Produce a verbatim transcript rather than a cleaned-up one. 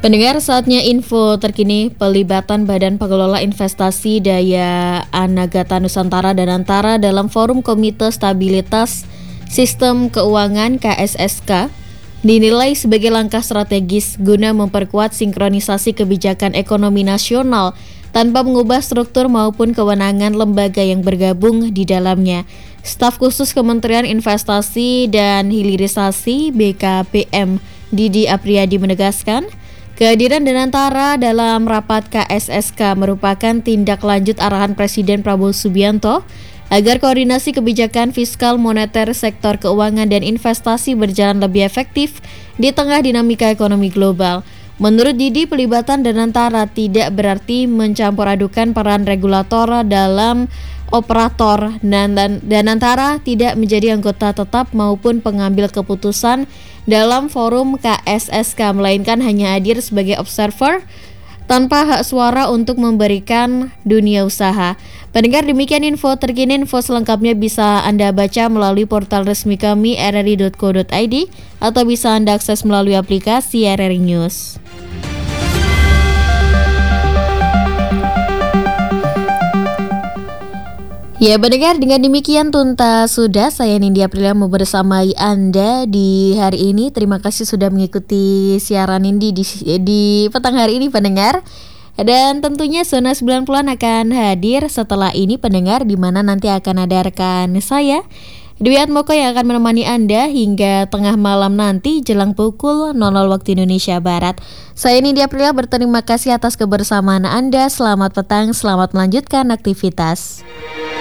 Pendengar, saatnya info terkini pelibatan Badan Pengelola Investasi Daya Anagata Nusantara dan Antara dalam Forum Komite Stabilitas Sistem Keuangan K S S K dinilai sebagai langkah strategis guna memperkuat sinkronisasi kebijakan ekonomi nasional tanpa mengubah struktur maupun kewenangan lembaga yang bergabung di dalamnya. Staf khusus Kementerian Investasi dan Hilirisasi B K P M Didi Apriyadi menegaskan, kehadiran Danantara dalam rapat K S S K merupakan tindak lanjut arahan Presiden Prabowo Subianto agar koordinasi kebijakan fiskal moneter sektor keuangan dan investasi berjalan lebih efektif di tengah dinamika ekonomi global. Menurut Didi, pelibatan Danantara tidak berarti mencampur adukan peran regulator dalam operator, dan, dan Danantara tidak menjadi anggota tetap maupun pengambil keputusan dalam forum K S S K, melainkan hanya hadir sebagai observer tanpa hak suara untuk memberikan dunia usaha. Pendengar, demikian info terkini. Info selengkapnya bisa Anda baca melalui portal resmi kami r r i dot co dot i d atau bisa Anda akses melalui aplikasi R R I News. Ya, pendengar, dengan demikian tuntas sudah saya Nindya Aprilia membersamai Anda di hari ini. Terima kasih sudah mengikuti siaran Nindi di, di petang hari ini, pendengar. Dan tentunya Zona sembilan puluhan akan hadir setelah ini, pendengar, di mana nanti akan ada rekan saya Dwi Atmoko yang akan menemani Anda hingga tengah malam nanti jelang pukul nol nol waktu Indonesia Barat. Saya Nindya Aprilia berterima kasih atas kebersamaan Anda. Selamat petang, selamat melanjutkan aktivitas.